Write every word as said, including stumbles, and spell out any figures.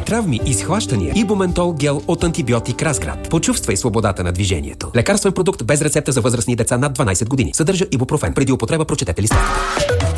травми и схващания, Ибументол гел от антибиотик Разград. Почувствай свободата на движението. Лекарствен продукт без рецепта за възрастни деца над дванайсет години. Съдържа ибупрофен. Преди употреба прочетете листовката.